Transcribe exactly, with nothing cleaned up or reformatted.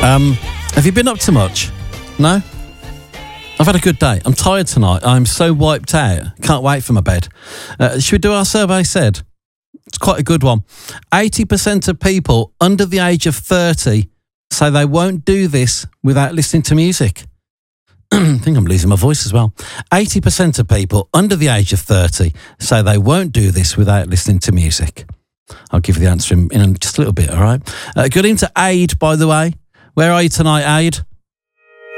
Um, have you been up to much? No? I've had a good day. I'm tired tonight. I'm so wiped out. Can't wait for my bed. Uh, should we do our survey said? It's quite a good one. eighty percent of people under the age of thirty say they won't do this without listening to music. I think I'm losing my voice as well. eighty percent of people under the age of thirty say they won't do this without listening to music. I'll give you the answer in, in just a little bit, all right? Uh, good evening to Aid, by the way. Where are you tonight, Aid?